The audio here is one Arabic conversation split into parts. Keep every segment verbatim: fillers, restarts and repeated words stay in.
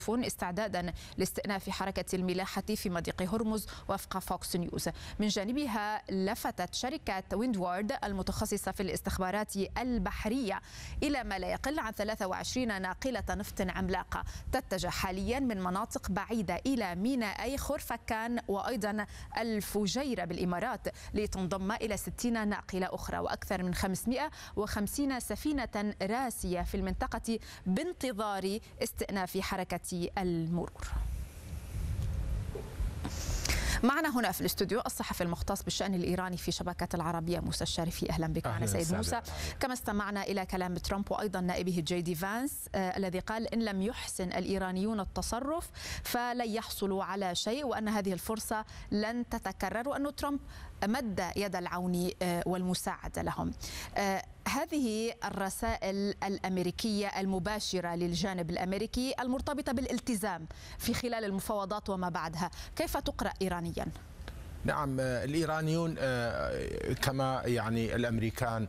استعدادا لاستئناف حركة الملاحة في مضيق هرمز وفق فوكس نيوز. من جانبها لفتت شركة ويندوارد المتخصصة في الاستخبارات البحرية إلى ما لا يقل عن ثلاث وعشرين ناقلة نفط عملاقة تتجه حاليا من مناطق بعيدة إلى ميناء خرفكان وأيضا الفجيرة بالإمارات لتنضم إلى ستين ناقلة أخرى وأكثر من خمسمئة وخمسين سفينة راسية في المنطقة بانتظار استئناف حركة المرور. معنا هنا في الاستوديو الصحفي المختص بالشأن الإيراني في شبكة العربية موسى الشارفي. أهلا بك معنا سيد موسى. كما استمعنا إلى كلام ترامب وأيضا نائبه جي دي فانس آه الذي قال إن لم يحسن الإيرانيون التصرف فلن يحصلوا على شيء وأن هذه الفرصة لن تتكرر وأن ترامب مد يد العون آه والمساعدة لهم. آه هذه الرسائل الأمريكية المباشرة للجانب الأمريكي المرتبطة بالالتزام في خلال المفاوضات وما بعدها كيف تقرأ إيرانيا؟ نعم، الإيرانيون كما يعني الأمريكان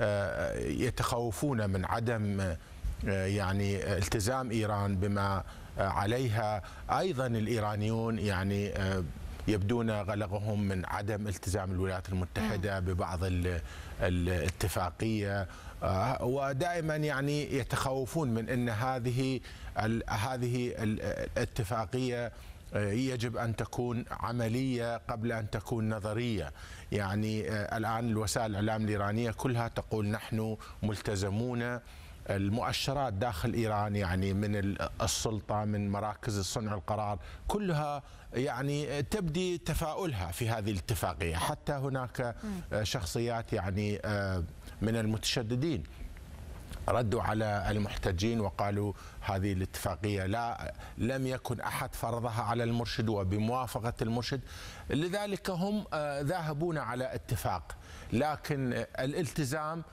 يتخوفون من عدم يعني التزام إيران بما عليها، أيضا الإيرانيون يعني يبدون غلغهم من عدم التزام الولايات المتحدة ببعض الاتفاقية، ودائما يعني يتخوفون من أن هذه هذه الاتفاقية يجب أن تكون عملية قبل أن تكون نظرية. يعني الآن الوسائل الإعلام الإيرانية كلها تقول نحن ملتزمون. المؤشرات داخل إيران يعني من السلطة من مراكز صنع القرار كلها يعني تبدي تفاؤلها في هذه الاتفاقية، حتى هناك شخصيات يعني من المتشددين ردوا على المحتجين وقالوا هذه الاتفاقية لا لم يكن أحد فرضها على المرشد وبموافقة المرشد، لذلك هم ذاهبون على اتفاق، لكن الالتزام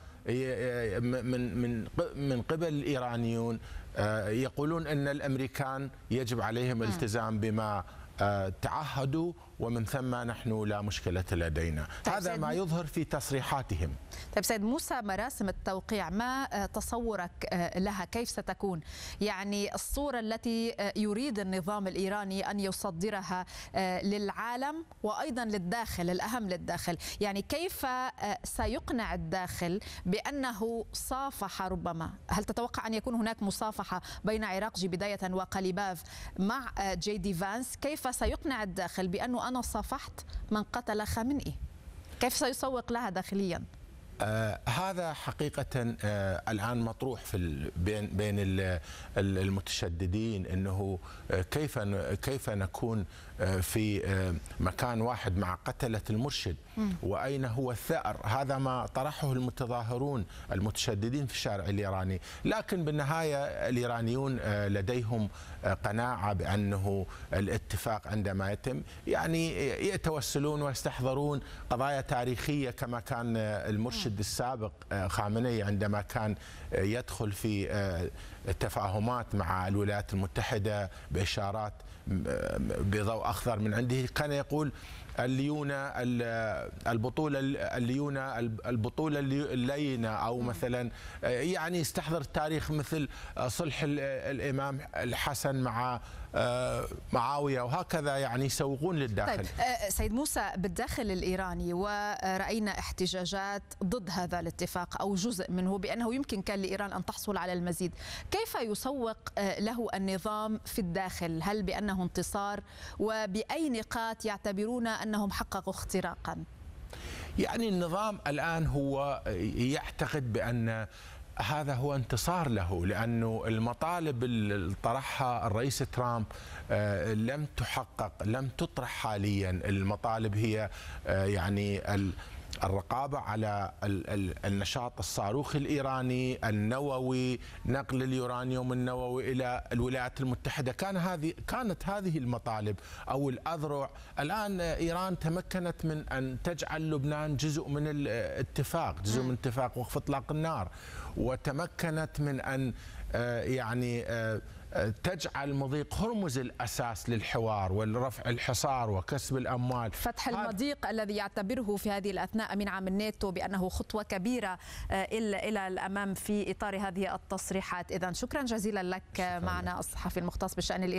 من من من قبل الإيرانيون يقولون أن الأمريكان يجب عليهم الالتزام بما تعهدوا ومن ثم نحن لا مشكلة لدينا. هذا ما يظهر في تصريحاتهم. طيب سيد موسى، مراسم التوقيع ما تصورك لها كيف ستكون؟ يعني الصورة التي يريد النظام الإيراني أن يصدرها للعالم وأيضا للداخل، الأهم للداخل، يعني كيف سيقنع الداخل بأنه صافح؟ ربما هل تتوقع أن يكون هناك مصافحة بين عراقجي بداية وقليباف مع جي دي فانس؟ كيف سيقنع الداخل بأنه أنا صافحت من قتل خامنئي؟ كيف سيسوق لها داخليا؟ آه هذا حقيقة آه الآن مطروح في بين بين المتشددين، انه آه كيف كيف نكون آه في آه مكان واحد مع قتلة المرشد، واين هو الثأر؟ هذا ما طرحه المتظاهرون المتشددين في الشارع الإيراني، لكن بالنهاية الإيرانيون آه لديهم آه قناعة بأنه الاتفاق عندما يتم يعني يتوسلون ويستحضرون قضايا تاريخية، كما كان آه المرشد السابق خامنئي عندما كان يدخل في تفاهمات مع الولايات المتحدة بإشارات بضوء أخضر من عنده، كان يقول الليونة البطولة الليونة البطولة اللينة، أو مثلا يعني يستحضر التاريخ مثل صلح الإمام الحسن مع معاوية، وهكذا يعني يسوقون للداخل. طيب سيد موسى، بالداخل الإيراني ورأينا احتجاجات ضد هذا الاتفاق أو جزء منه بأنه يمكن كان لإيران أن تحصل على المزيد، كيف يسوق له النظام في الداخل؟ هل بأنه انتصار؟ وبأي نقاط يعتبرون أنهم حققوا اختراقا؟ يعني النظام الآن هو يعتقد بأن هذا هو انتصار له، لأنه المطالب اللي طرحها الرئيس ترامب لم تحقق، لم تطرح حاليا. المطالب هي يعني الرقابة على النشاط الصاروخي الإيراني النووي، نقل اليورانيوم النووي إلى الولايات المتحدة. كان هذه كانت هذه المطالب أو الأذرع. الآن إيران تمكنت من أن تجعل لبنان جزء من الاتفاق، جزء من اتفاق وقف إطلاق النار، وتمكنت من أن يعني تجعل مضيق هرمز الأساس للحوار والرفع الحصار وكسب الأموال. فتح المضيق الذي يعتبره في هذه الأثناء أمين عام الناتو بأنه خطوة كبيرة إلى إلى الأمام في إطار هذه التصريحات. إذن شكرا جزيلا لك. معنا الصحفي المختص بالشأن الإيراني